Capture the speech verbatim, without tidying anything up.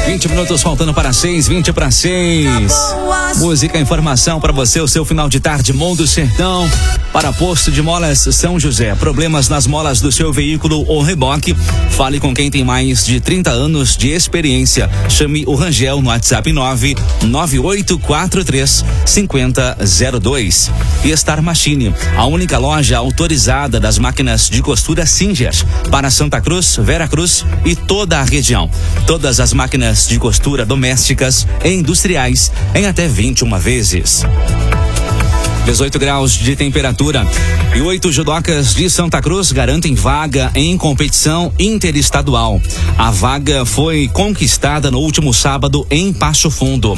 vinte minutos faltando para seis, vinte para seis. Música, informação para você, o seu final de tarde, Mundo Sertão. Para Posto de Molas São José. Problemas nas molas do seu veículo ou reboque? Fale com quem tem mais de trinta anos de experiência. Chame o Rangel no WhatsApp nove nove oito quatro três cinco zero zero dois. E Star Machine, a única loja autorizada das máquinas de costura Singer para Santa Cruz, Vera Cruz e toda a região. Todas as máquinas de costura domésticas e industriais em até vinte e uma vezes. dezoito graus de temperatura e oito judocas de Santa Cruz garantem vaga em competição interestadual. A vaga foi conquistada no último sábado em Passo Fundo.